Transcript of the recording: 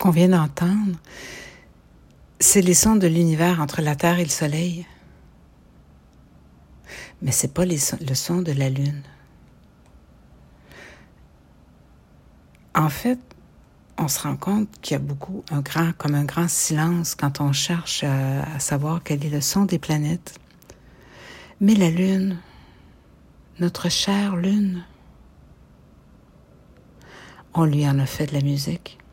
qu'on vient d'entendre, c'est les sons de l'univers entre la Terre et le Soleil. Mais c'est pas le son de la Lune. En fait, on se rend compte qu'il y a comme un grand silence quand on cherche à savoir quel est le son des planètes. Mais la Lune, notre chère Lune, on lui en a fait de la musique.